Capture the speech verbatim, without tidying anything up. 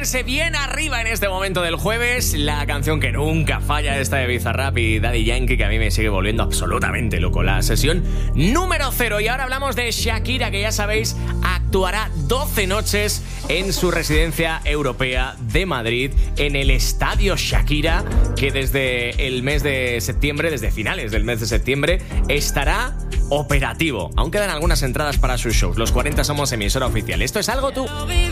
ponerse bien arriba en este momento del jueves. La canción que nunca falla, esta de Bizarrap y Daddy Yankee, que a mí me sigue volviendo absolutamente loco. La sesión número cero. Y ahora hablamos de Shakira, que ya sabéis, actuará doce noches en su residencia europea de Madrid, en el Estadio Shakira, que desde el mes de septiembre, desde finales del mes de septiembre, estará operativo. Aún quedan algunas entradas para sus shows. Los cuarenta somos emisora oficial. Esto es Algo Tú.